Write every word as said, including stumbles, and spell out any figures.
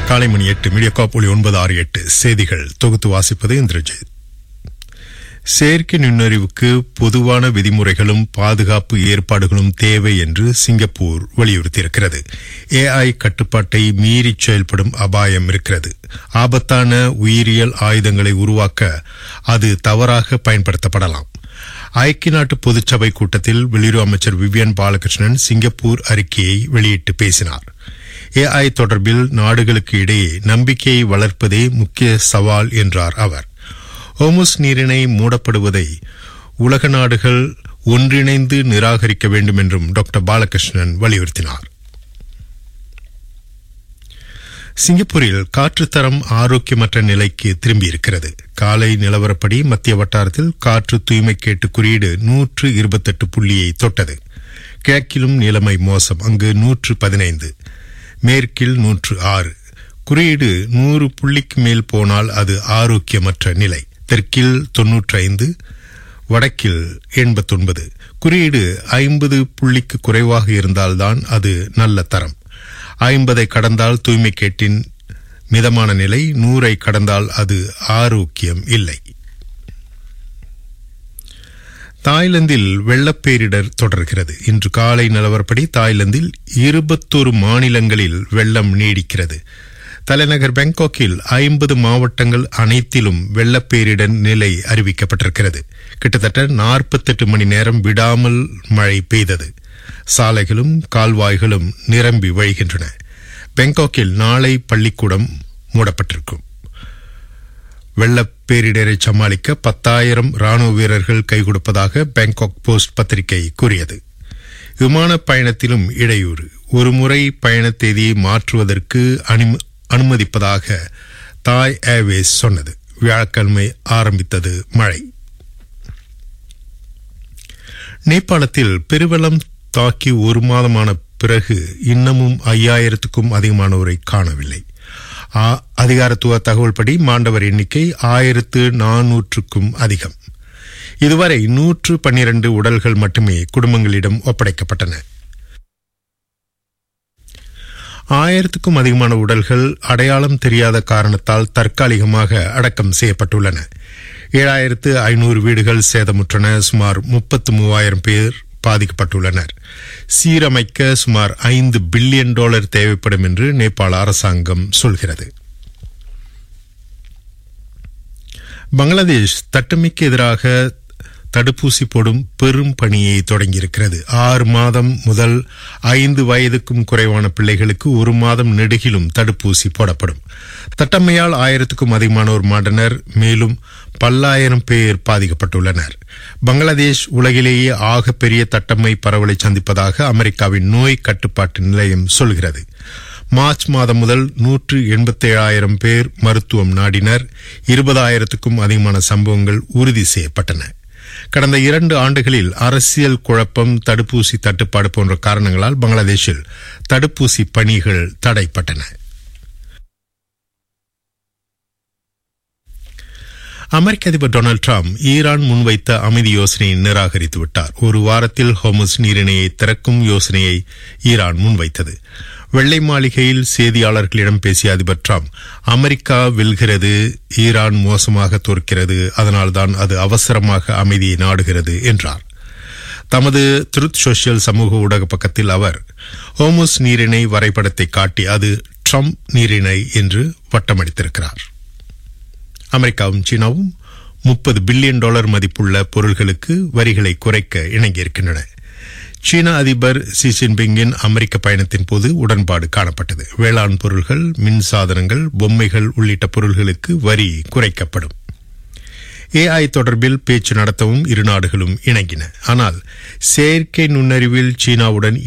காலை மணி எட்டு மீடியாகாப் ஒளி ஒன்பது ஆறு எட்டு செய்திகள் தொகுத்து வாசிப்பது இந்திரஜித். செயற்கை நுண்ணறிவுக்கு பொதுவான விதிமுறைகளும் பாதுகாப்பு ஏற்பாடுகளும் தேவை என்று சிங்கப்பூர் வலியுறுத்தியிருக்கிறது. ஏஐ கட்டுப்பாட்டை மீறி செயல்படும் அபாயம் இருக்கிறது. ஆபத்தான உயிரியல் ஆயுதங்களை உருவாக்க அது தவறாக பயன்படுத்தப்படலாம். ஐக்கிய நாட்டு பொதுச்சபை கூட்டத்தில் வெளியுறவு அமைச்சர் விவியன் பாலகிருஷ்ணன் சிங்கப்பூர் அறிக்கையை வெளியிட்டு பேசினார். ஏஐ தொடர்பில் நாடுகளுக்கு இடையே நம்பிக்கையை வளர்ப்பதே முக்கிய சவால் என்றார் அவர். ஹோர்முஸ் நீரிணை மூடப்படுவதை உலக நாடுகள் ஒன்றிணைந்து நிராகரிக்க வேண்டும் என்றும் டாக்டர் பாலகிருஷ்ணன் வலியுறுத்தினார். சிங்கப்பூரில் காற்றுத்தரம் ஆரோக்கியமற்ற நிலைக்கு திரும்பியிருக்கிறது. காலை நிலவரப்படி மத்திய வட்டாரத்தில் காற்று தூய்மை கேட்டு குறியீடு நூற்று இருபத்தெட்டு புள்ளியை தொட்டது. கிழக்கிலும் நிலைமை மோசம், அங்கு நூற்று பதினைந்து, மேற்கில் நூற்று ஆறு. குறியீடு நூறு புள்ளிக்கு மேல் போனால் அது ஆரோக்கியமற்ற நிலை. தெற்கில் தொன்னூற்றி ஐந்து, வடக்கில் எண்பத்தொன்பது. குறியீடு ஐம்பது புள்ளிக்கு குறைவாக இருந்தால்தான் அது நல்ல தரம். ஐம்பதை கடந்தால் தூய்மை கேட்டின் மிதமான நிலை, நூறை கடந்தால் அது ஆரோக்கியம் இல்லை. தாய்லாந்தில் வெள்ளப்பேரிடர் தொடர்கிறது. இன்று காலை நிலவரப்படி தாய்லாந்தில் இருபத்தொரு மாநிலங்களில் வெள்ளம் நீடிக்கிறது. தலைநகர் பாங்காக்கில் ஐம்பது மாவட்டங்கள் அனைத்திலும் வெள்ளப்பேரிடர் நிலை அறிவிக்கப்பட்டிருக்கிறது. கிட்டத்தட்ட நாற்பத்தெட்டு மணி நேரம் விடாமல் மழை பெய்தது. சாலைகளும் கால்வாய்களும் நிரம்பி வழிகின்றன. பாங்காக்கில் நாளை பள்ளிக்கூடம் மூடப்பட்டிருக்கும். வெள்ளப்பேரிடரை சமாளிக்க பத்தாயிரம் ராணுவ வீரர்கள் கைகொடுப்பதாக பாங்காக் போஸ்ட் பத்திரிகை கூறியது. விமான பயணத்திலும் இடையூறு. ஒருமுறை பயண தேதியை மாற்றுவதற்கு அனுமதிப்பதாக தாய் ஏர்வேஸ் சொன்னது. வியாழக்கிழமை ஆரம்பித்தது மழை. நேபாளத்தில் பெருவெள்ளம் தாக்கி ஒரு மாதமான பிறகு இன்னமும் ஐயாயிரத்துக்கும் அதிகமானோரை காணவில்லை. அதிகாரத்துவ தகவல்படி மாண்டவர் எண்ணிக்கை ஆயிரத்து நானூற்றுக்கும் அதிகம். இதுவரை நூற்று பன்னிரண்டு உடல்கள் மட்டுமே குடும்பங்களிடம் ஒப்படைக்கப்பட்டன. ஆயிரத்துக்கும் அதிகமான உடல்கள் அடையாளம் தெரியாத காரணத்தால் தற்காலிகமாக அடக்கம் செய்யப்பட்டுள்ளன. ஏழாயிரத்து ஐநூறு வீடுகள் சேதமுற்றன. சுமார் முப்பத்து மூவாயிரம் பேர் பாதிக்கப்பட்டுள்ளனர். சீரமைக்க சுமார் ஐந்து பில்லியன் டாலர் தேவைப்படும் என்று நேபாள அரசாங்கம் சொல்கிறது. பங்களாதேஷ் தட்டமைக்கு எதிராக தடுப்பூசி போடும் பெரும் பணியை தொடங்கியிருக்கிறது. ஆறு மாதம் முதல் ஐந்து வயதுக்கும் குறைவான பிள்ளைகளுக்கு ஒரு மாதம் நெடுகிலும் தடுப்பூசி போடப்படும். தட்டம்மையால் ஆயிரத்துக்கும் அதிகமானோர் மாண்டனர். மேலும் பல்லாயிரம் பேர் பாதிக்கப்பட்டுள்ளனர். பங்களாதேஷ் உலகிலேயே ஆகப்பெரிய தட்டம்மை பரவலை சந்திப்பதாக அமெரிக்காவின் நோய் கட்டுப்பாட்டு நிலையம் சொல்கிறது. மார்ச் மாதம் முதல் நூற்று எண்பத்தி ஏழாயிரம் பேர் மருத்துவம் நாடினர். இருபதாயிரத்துக்கும் அதிகமான சம்பவங்கள் உறுதி செய்யப்பட்டன. கடந்த இரண்டு ஆண்டுகளில் அரசியல் குழப்பம், தடுப்பூசி தட்டுப்பாடு போன்ற காரணங்களால் பங்களாதேஷில் தடுப்பூசி பணிகள் தடைப்பட்டன. அமெரிக்க அதிபர் டொனால்டு டிரம்ப் ஈரான் முன்வைத்த அமைதி யோசனையை நிராகரித்து விட்டார். ஒரு வாரத்தில் ஹோர்முஸ் நீரிணையை திறக்கும் யோசனையை ஈரான் முன்வைத்தது. வெள்ளை மாளிகையில் செய்தியாளர்களிடம் பேசிய அதிபர் டிரம்ப், அமெரிக்கா வெல்கிறது, ஈரான் மோசமாக தோற்கிறது, அதனால்தான் அது அவசரமாக அமைதியை நாடுகிறது என்றார். தமது ட்ரூத் சோஷியல் சமூக ஊடக பக்கத்தில் அவர் ஹோர்முஸ் நீரிணை வரைபடத்தை காட்டி அது ட்ரம்ப் நீரிணை என்று வட்டமடித்திருக்கிறார். அமெரிக்காவும் சீனாவும் முப்பது பில்லியன் டாலர் மதிப்புள்ள பொருள்களுக்கு வரிகளை குறைக்க இணங்கியிருக்கின்றன. சீன அதிபர் ஷி ஜின்பிங்கின் அமெரிக்க பயணத்தின் போது உடன்பாடு காணப்பட்டது. வேளாண் பொருள்கள், மின்சாதனங்கள், பொம்மைகள் உள்ளிட்ட பொருள்களுக்கு வரி குறைக்கப்படும். ஏஐ தொடர்பில் பேச்சு நடத்தவும் இரு நாடுகளும் இணங்கின. ஆனால் செயற்கை நுண்ணறிவில் சீனாவுடன்